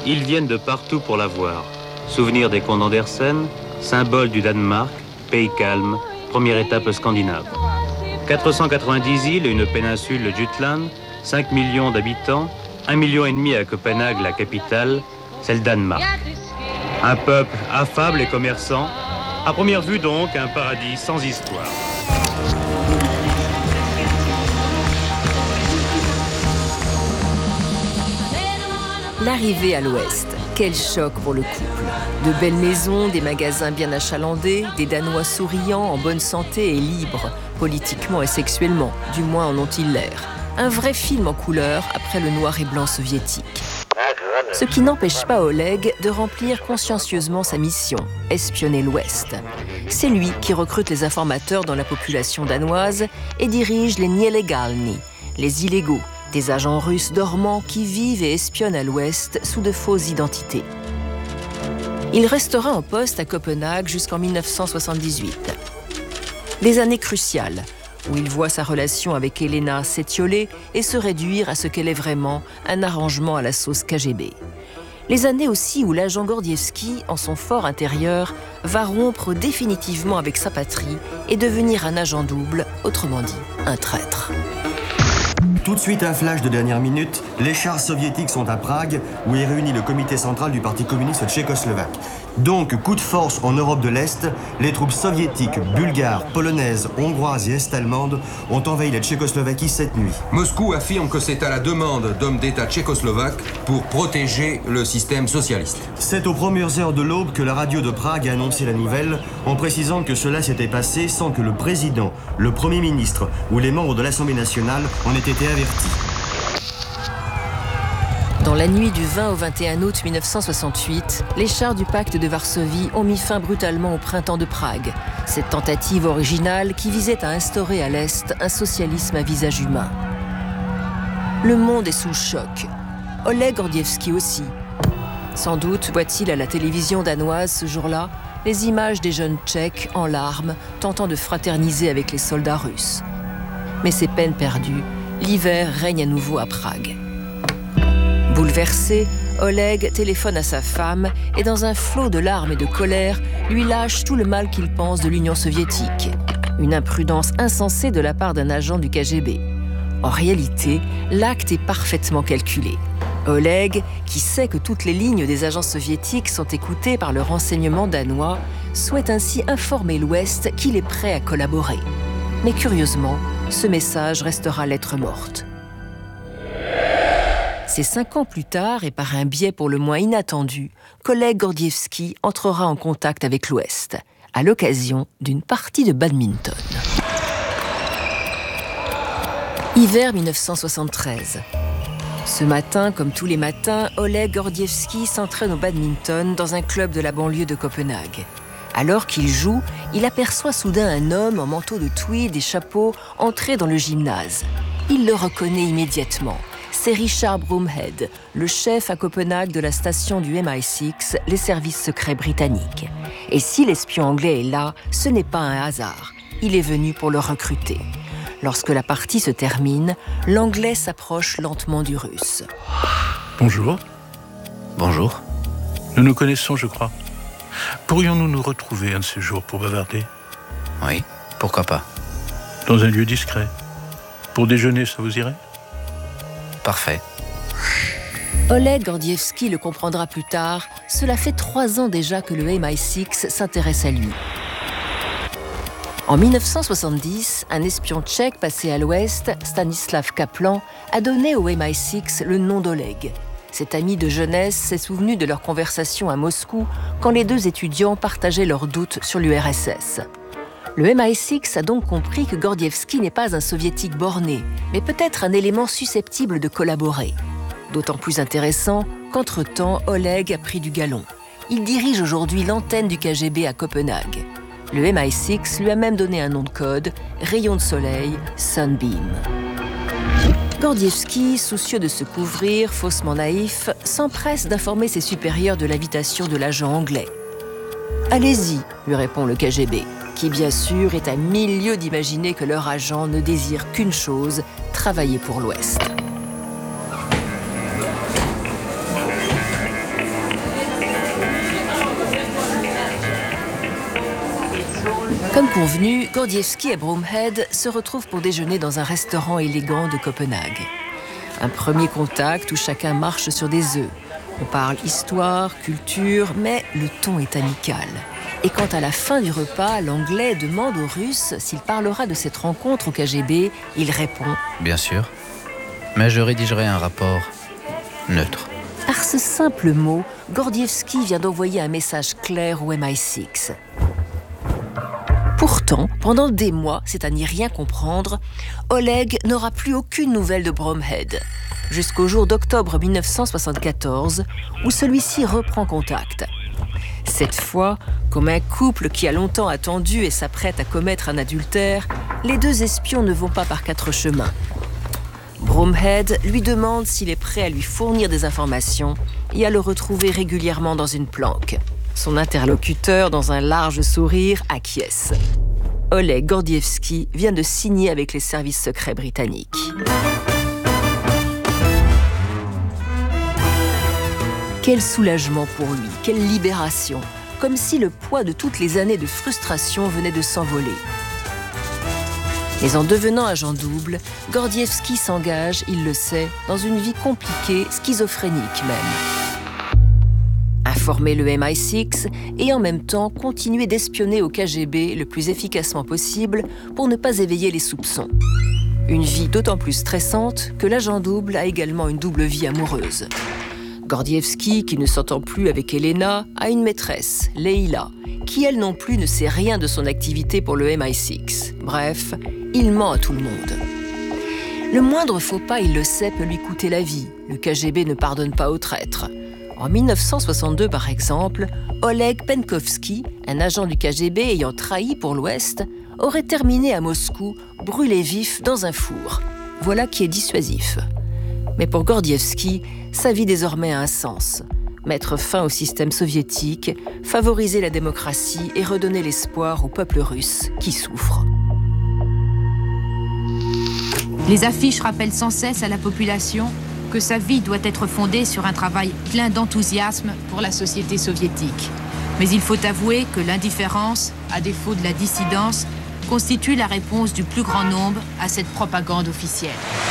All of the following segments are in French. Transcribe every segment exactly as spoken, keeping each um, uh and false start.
ils viennent de partout pour la voir. Souvenir des contes d'Andersen, symbole du Danemark, pays calme, première étape scandinave. quatre cent quatre-vingt-dix îles et une péninsule, le Jutland, cinq millions d'habitants, un million et demi à Copenhague, la capitale, c'est le Danemark. Un peuple affable et commerçant, à première vue donc un paradis sans histoire. L'arrivée à l'Ouest, quel choc pour le couple. De belles maisons, des magasins bien achalandés, des Danois souriants, en bonne santé et libres, politiquement et sexuellement, du moins en ont-ils l'air. Un vrai film en couleur après le noir et blanc soviétique. Ce qui n'empêche pas Oleg de remplir consciencieusement sa mission, espionner l'Ouest. C'est lui qui recrute les informateurs dans la population danoise et dirige les Nielegalni, les illégaux, des agents russes dormants qui vivent et espionnent à l'Ouest sous de fausses identités. Il restera en poste à Copenhague jusqu'en mille neuf cent soixante-dix-huit. Des années cruciales, où il voit sa relation avec Elena s'étioler et se réduire à ce qu'elle est vraiment, un arrangement à la sauce K G B. Les années aussi où l'agent Gordievski, en son fort intérieur, va rompre définitivement avec sa patrie et devenir un agent double, autrement dit, un traître. Tout de suite, un flash de dernière minute. Les chars soviétiques sont à Prague, où est réuni le comité central du Parti communiste tchécoslovaque. Donc, coup de force en Europe de l'Est, les troupes soviétiques, bulgares, polonaises, hongroises et est-allemandes ont envahi la Tchécoslovaquie cette nuit. Moscou affirme que c'est à la demande d'hommes d'État tchécoslovaques pour protéger le système socialiste. C'est aux premières heures de l'aube que la radio de Prague a annoncé la nouvelle, en précisant que cela s'était passé sans que le président, le Premier ministre ou les membres de l'Assemblée nationale en aient été avertis. Dans la nuit du vingt au vingt et un août mille neuf cent soixante-huit, les chars du pacte de Varsovie ont mis fin brutalement au printemps de Prague. Cette tentative originale qui visait à instaurer à l'Est un socialisme à visage humain. Le monde est sous le choc. Oleg Gordievski aussi. Sans doute voit-il à la télévision danoise ce jour-là les images des jeunes Tchèques en larmes tentant de fraterniser avec les soldats russes. Mais c'est peine perdue. L'hiver règne à nouveau à Prague. Bouleversé, Oleg téléphone à sa femme et dans un flot de larmes et de colère, lui lâche tout le mal qu'il pense de l'Union soviétique. Une imprudence insensée de la part d'un agent du K G B. En réalité, l'acte est parfaitement calculé. Oleg, qui sait que toutes les lignes des agents soviétiques sont écoutées par le renseignement danois, souhaite ainsi informer l'Ouest qu'il est prêt à collaborer. Mais curieusement, ce message restera lettre morte. C'est cinq ans plus tard, et par un biais pour le moins inattendu, qu'Oleg Gordievski entrera en contact avec l'Ouest, à l'occasion d'une partie de badminton. Hiver mille neuf cent soixante-treize. Ce matin, comme tous les matins, Oleg Gordievski s'entraîne au badminton dans un club de la banlieue de Copenhague. Alors qu'il joue, il aperçoit soudain un homme en manteau de tweed et chapeau entrer dans le gymnase. Il le reconnaît immédiatement. C'est Richard Broomhead, le chef à Copenhague de la station du M I six, les services secrets britanniques. Et si l'espion anglais est là, ce n'est pas un hasard. Il est venu pour le recruter. Lorsque la partie se termine, l'anglais s'approche lentement du russe. Bonjour. Bonjour. Nous nous connaissons, je crois. Pourrions-nous nous retrouver un de ces jours pour bavarder ? Oui, pourquoi pas. Dans un lieu discret. Pour déjeuner, ça vous irait ? Parfait. Oleg Gordievski le comprendra plus tard. Cela fait trois ans déjà que le M I six s'intéresse à lui. En mille neuf cent soixante-dix, un espion tchèque passé à l'Ouest, Stanislav Kaplan, a donné au M I six le nom d'Oleg. Cet ami de jeunesse s'est souvenu de leur conversation à Moscou quand les deux étudiants partageaient leurs doutes sur l'U R S S. Le M I six a donc compris que Gordievski n'est pas un soviétique borné, mais peut-être un élément susceptible de collaborer. D'autant plus intéressant qu'entre-temps, Oleg a pris du galon. Il dirige aujourd'hui l'antenne du K G B à Copenhague. Le M I six lui a même donné un nom de code, Rayon de soleil, Sunbeam. Gordievski, soucieux de se couvrir, faussement naïf, s'empresse d'informer ses supérieurs de l'invitation de l'agent anglais. « Allez-y », lui répond le K G B, qui bien sûr est à mille lieues d'imaginer que leur agent ne désire qu'une chose, travailler pour l'Ouest. Comme convenu, Gordievsky et Broomhead se retrouvent pour déjeuner dans un restaurant élégant de Copenhague. Un premier contact où chacun marche sur des œufs. On parle histoire, culture, mais le ton est amical. Et quand à la fin du repas, l'Anglais demande au Russe s'il parlera de cette rencontre au K G B, il répond « Bien sûr, mais je rédigerai un rapport neutre. » Par ce simple mot, Gordievsky vient d'envoyer un message clair au M I six. Pourtant, pendant des mois, c'est à n'y rien comprendre, Oleg n'aura plus aucune nouvelle de Broomhead, jusqu'au jour d'octobre mille neuf cent soixante-quatorze, où celui-ci reprend contact. Cette fois, comme un couple qui a longtemps attendu et s'apprête à commettre un adultère, les deux espions ne vont pas par quatre chemins. Broomhead lui demande s'il est prêt à lui fournir des informations et à le retrouver régulièrement dans une planque. Son interlocuteur, dans un large sourire, acquiesce. Oleg Gordievsky vient de signer avec les services secrets britanniques. Quel soulagement pour lui, quelle libération, comme si le poids de toutes les années de frustration venait de s'envoler. Mais en devenant agent double, Gordievsky s'engage, il le sait, dans une vie compliquée, schizophrénique même. Informer le M I six et en même temps continuer d'espionner au K G B le plus efficacement possible pour ne pas éveiller les soupçons. Une vie d'autant plus stressante que l'agent double a également une double vie amoureuse. Gordievsky, qui ne s'entend plus avec Elena, a une maîtresse, Leila, qui elle non plus ne sait rien de son activité pour le M I six. Bref, il ment à tout le monde. Le moindre faux pas, il le sait, peut lui coûter la vie. Le K G B ne pardonne pas aux traîtres. En mille neuf cent soixante-deux, par exemple, Oleg Penkovsky, un agent du K G B ayant trahi pour l'Ouest, aurait terminé à Moscou, brûlé vif dans un four. Voilà qui est dissuasif. Mais pour Gordievsky, sa vie désormais a un sens. Mettre fin au système soviétique, favoriser la démocratie et redonner l'espoir au peuple russe qui souffre. Les affiches rappellent sans cesse à la population que sa vie doit être fondée sur un travail plein d'enthousiasme pour la société soviétique. Mais il faut avouer que l'indifférence, à défaut de la dissidence, constitue la réponse du plus grand nombre à cette propagande officielle.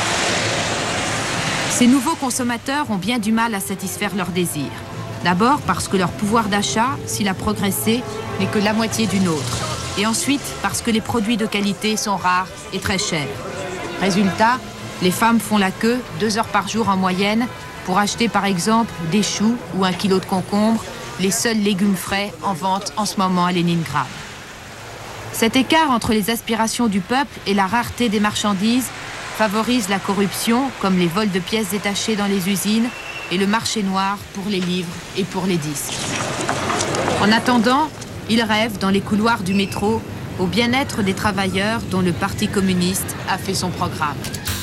Ces nouveaux consommateurs ont bien du mal à satisfaire leurs désirs. D'abord parce que leur pouvoir d'achat, s'il a progressé, n'est que la moitié du nôtre. Et ensuite parce que les produits de qualité sont rares et très chers. Résultat, les femmes font la queue deux heures par jour en moyenne pour acheter par exemple des choux ou un kilo de concombre, les seuls légumes frais en vente en ce moment à Leningrad. Cet écart entre les aspirations du peuple et la rareté des marchandises favorise la corruption, comme les vols de pièces détachées dans les usines et le marché noir pour les livres et pour les disques. En attendant, il rêve dans les couloirs du métro au bien-être des travailleurs dont le Parti communiste a fait son programme.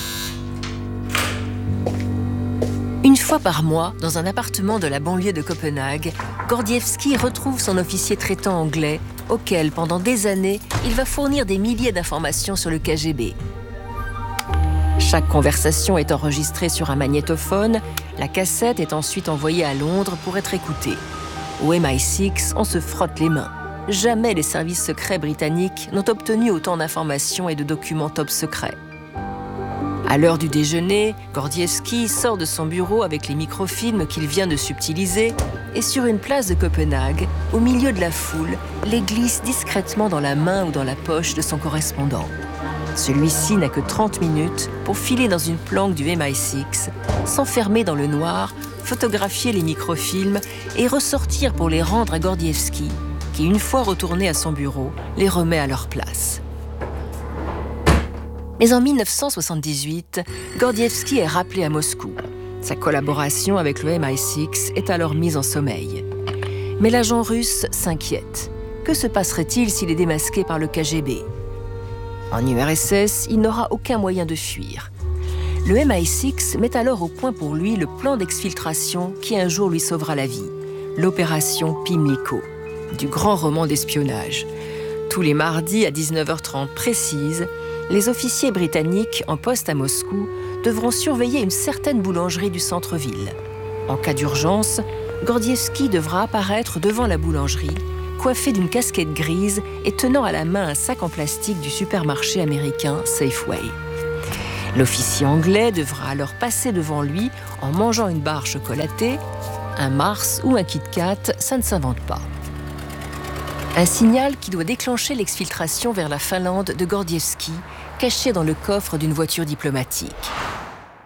Une fois par mois, dans un appartement de la banlieue de Copenhague, Gordievsky retrouve son officier traitant anglais, auquel, pendant des années, il va fournir des milliers d'informations sur le K G B. Chaque conversation est enregistrée sur un magnétophone, la cassette est ensuite envoyée à Londres pour être écoutée. Au M I six, on se frotte les mains. Jamais les services secrets britanniques n'ont obtenu autant d'informations et de documents top secrets. À l'heure du déjeuner, Gordievsky sort de son bureau avec les microfilms qu'il vient de subtiliser et sur une place de Copenhague, au milieu de la foule, les glisse discrètement dans la main ou dans la poche de son correspondant. Celui-ci n'a que trente minutes pour filer dans une planque du M I six, s'enfermer dans le noir, photographier les microfilms et ressortir pour les rendre à Gordievsky, qui, une fois retourné à son bureau, les remet à leur place. Mais en mille neuf cent soixante-dix-huit, Gordievsky est rappelé à Moscou. Sa collaboration avec le M I six est alors mise en sommeil. Mais l'agent russe s'inquiète. Que se passerait-il s'il est démasqué par le K G B ? En U R S S, il n'aura aucun moyen de fuir. Le M I six met alors au point pour lui le plan d'exfiltration qui un jour lui sauvera la vie, l'opération Pimlico, du grand roman d'espionnage. Tous les mardis à dix-neuf heures trente précises, les officiers britanniques en poste à Moscou devront surveiller une certaine boulangerie du centre-ville. En cas d'urgence, Gordievsky devra apparaître devant la boulangerie, coiffé d'une casquette grise et tenant à la main un sac en plastique du supermarché américain Safeway. L'officier anglais devra alors passer devant lui en mangeant une barre chocolatée. Un Mars ou un Kit Kat, ça ne s'invente pas. Un signal qui doit déclencher l'exfiltration vers la Finlande de Gordievski, caché dans le coffre d'une voiture diplomatique.